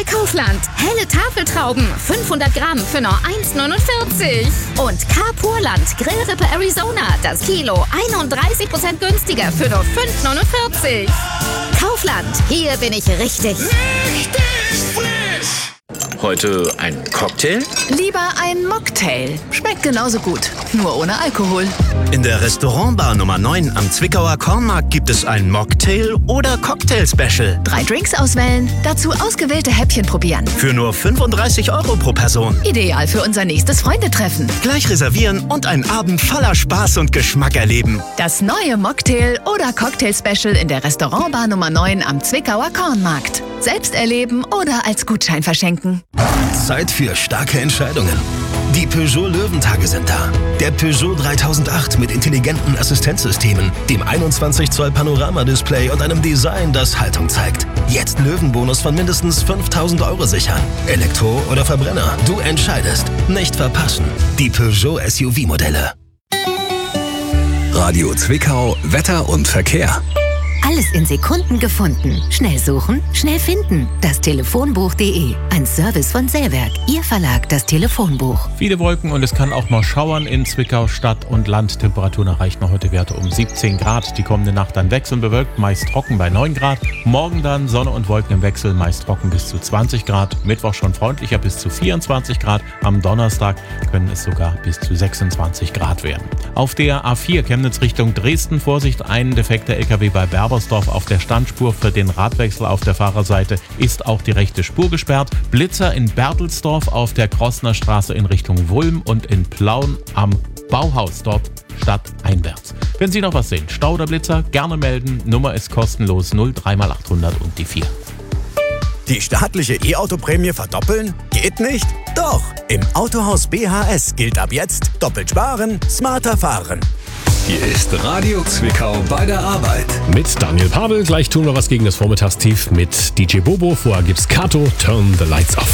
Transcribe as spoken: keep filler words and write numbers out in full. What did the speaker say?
bei Kaufland. Helle Tafeltrauben, fünfhundert Gramm für nur eins neunundvierzig. Und Carpurland Grillrippe Arizona, das Kilo einunddreißig Prozent günstiger für nur fünf neunundvierzig. Kaufland, hier bin ich richtig. Richtig frisch. Heute ein Cocktail? Lieber ein Mocktail. Schmeckt genauso gut, nur ohne Alkohol. In der Restaurantbar Nummer neun am Zwickauer Kornmarkt gibt es ein Mocktail- oder Cocktail-Special. Drei Drinks auswählen, dazu ausgewählte Häppchen probieren. Für nur fünfunddreißig Euro pro Person. Ideal für unser nächstes Freundetreffen. Gleich reservieren und einen Abend voller Spaß und Geschmack erleben. Das neue Mocktail- oder Cocktail-Special in der Restaurantbar Nummer neun am Zwickauer Kornmarkt. Selbst erleben oder als Gutschein verschenken. Zeit für starke Entscheidungen. Die Peugeot Löwentage sind da. Der Peugeot dreitausendacht mit intelligenten Assistenzsystemen, dem einundzwanzig Zoll Panoramadisplay und einem Design, das Haltung zeigt. Jetzt Löwenbonus von mindestens fünftausend Euro sichern. Elektro oder Verbrenner, du entscheidest. Nicht verpassen. Die Peugeot S U V-Modelle. Radio Zwickau, Wetter und Verkehr. Alles in Sekunden gefunden. Schnell suchen, schnell finden. Das Telefonbuch punkt de. Ein Service von Sellwerk. Ihr Verlag, das Telefonbuch. Viele Wolken und es kann auch mal schauern in Zwickau. Stadt und Land. Temperaturen erreichen heute Werte um siebzehn Grad. Die kommende Nacht dann wechselnd bewölkt, meist trocken bei neun Grad. Morgen dann Sonne und Wolken im Wechsel, meist trocken bis zu zwanzig Grad. Mittwoch schon freundlicher bis zu vierundzwanzig Grad. Am Donnerstag können es sogar bis zu sechsundzwanzig Grad werden. Auf der A vier Chemnitz Richtung Dresden. Vorsicht, ein defekter L K W bei Berbersdorf auf der Standspur. Für den Radwechsel auf der Fahrerseite ist auch die rechte Spur gesperrt. Blitzer in Bertelsdorf auf der Krossner Straße in Richtung Wulm und in Plauen am Bauhaus, dort stadteinwärts. Wenn Sie noch was sehen, Stau oder Blitzer, gerne melden. Nummer ist kostenlos null drei mal achthundert und die vier. Die staatliche E-Auto-Prämie verdoppeln? Geht nicht? Doch! Im Autohaus B H S gilt ab jetzt doppelt sparen, smarter fahren. Hier ist Radio Zwickau bei der Arbeit. Mit Daniel Pavel. Gleich tun wir was gegen das Vormittagstief mit D J Bobo. Vorher gibt's Kato, Turn the Lights Off.